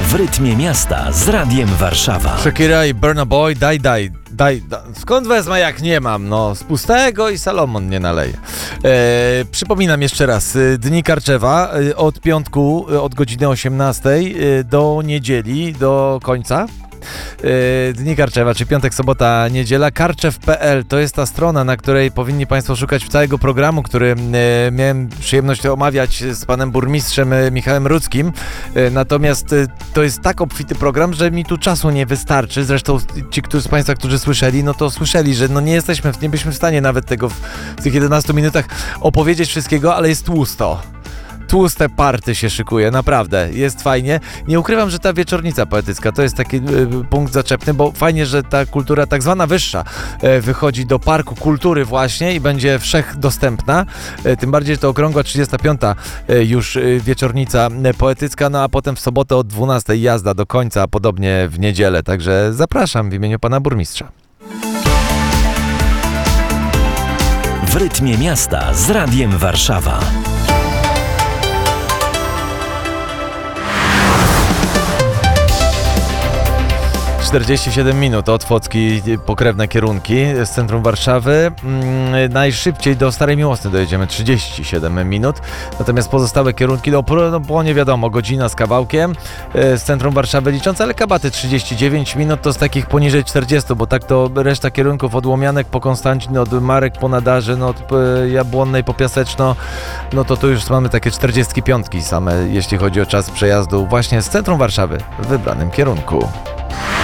W rytmie miasta z Radiem Warszawa. Shakira i Burna Boy, daj. Skąd wezmę, jak nie mam? No, z pustego i Salomon nie naleje. Przypominam jeszcze raz, Dni Karczewa od piątku, od godziny 18 do niedzieli, do końca. Dni Karczewa, czy piątek, sobota, niedziela. Karczew.pl to jest ta strona, na której powinni Państwo szukać całego programu, który miałem przyjemność omawiać z panem burmistrzem Michałem Rudzkim. Natomiast to jest tak obfity program, że mi tu czasu nie wystarczy. Zresztą ci z Państwa, którzy słyszeli, no to słyszeli, że no nie byliśmy w stanie nawet tego w tych 11 minutach opowiedzieć wszystkiego, ale jest tłusto. Tłuste party się szykuje, naprawdę, jest fajnie. Nie ukrywam, że ta wieczornica poetycka to jest taki punkt zaczepny, bo fajnie, że ta kultura tak zwana wyższa wychodzi do Parku Kultury właśnie i będzie wszechdostępna. Tym bardziej, że to okrągła 35. już wieczornica poetycka, no a potem w sobotę od 12 jazda do końca, a podobnie w niedzielę. Także zapraszam w imieniu pana burmistrza. W rytmie miasta z Radiem Warszawa. 47 minut od Focki, pokrewne kierunki z centrum Warszawy. Najszybciej do Starej Miłosny dojedziemy 37 minut, natomiast pozostałe kierunki, bo nie wiadomo, godzina z kawałkiem z centrum Warszawy licząc, ale Kabaty 39 minut to z takich poniżej 40, bo tak to reszta kierunków od Łomianek po Konstancin, od Marek po Nadarze, no od Jabłonnej po Piaseczno, no to tu już mamy takie 45 same, jeśli chodzi o czas przejazdu właśnie z centrum Warszawy w wybranym kierunku.